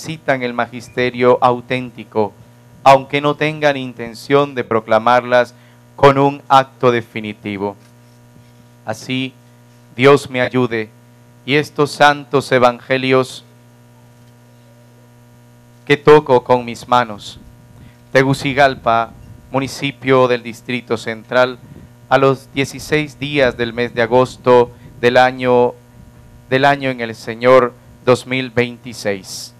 necesitan el magisterio auténtico, aunque no tengan intención de proclamarlas con un acto definitivo. Así, Dios me ayude y estos santos evangelios que toco con mis manos. Tegucigalpa, municipio del Distrito Central, a los 16 días del mes de agosto del año en el Señor 2026.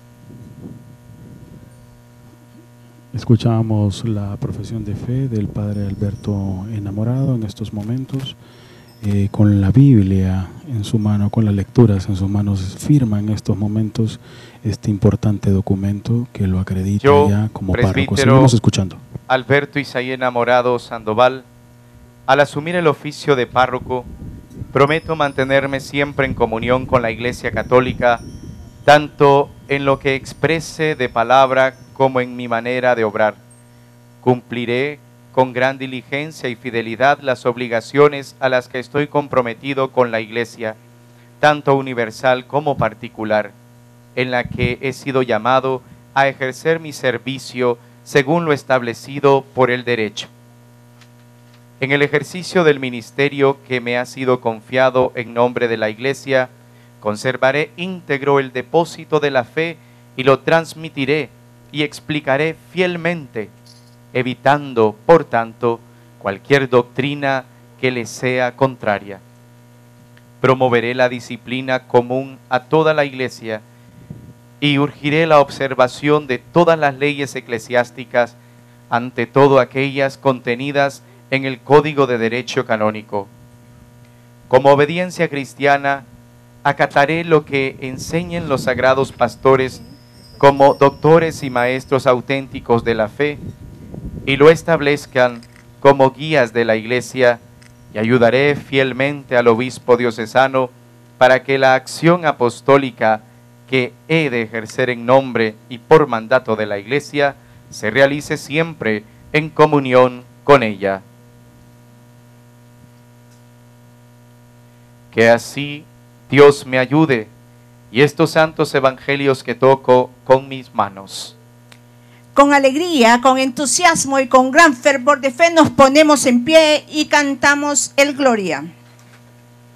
Escuchamos la profesión de fe del Padre Alberto Enamorado en estos momentos, con la Biblia en su mano, con las lecturas en sus manos, firma en estos momentos este importante documento que lo acredita ya como párroco. Seguimos escuchando. Alberto Isaí Enamorado Sandoval, al asumir el oficio de párroco, prometo mantenerme siempre en comunión con la Iglesia Católica, tanto en lo que exprese de palabra como en mi manera de obrar. Cumpliré con gran diligencia y fidelidad las obligaciones a las que estoy comprometido con la Iglesia, tanto universal como particular, en la que he sido llamado a ejercer mi servicio según lo establecido por el derecho. En el ejercicio del ministerio que me ha sido confiado en nombre de la Iglesia, conservaré íntegro el depósito de la fe y lo transmitiré y explicaré fielmente, evitando, por tanto, cualquier doctrina que le sea contraria. Promoveré la disciplina común a toda la Iglesia y urgiré la observación de todas las leyes eclesiásticas, ante todo aquellas contenidas en el Código de Derecho Canónico. Como obediencia cristiana, acataré lo que enseñen los sagrados pastores como doctores y maestros auténticos de la fe, y lo establezcan como guías de la Iglesia, y ayudaré fielmente al obispo diocesano para que la acción apostólica que he de ejercer en nombre y por mandato de la Iglesia se realice siempre en comunión con ella. Que así Dios me ayude y estos santos evangelios que toco con mis manos. Con alegría, con entusiasmo y con gran fervor de fe nos ponemos en pie y cantamos el Gloria.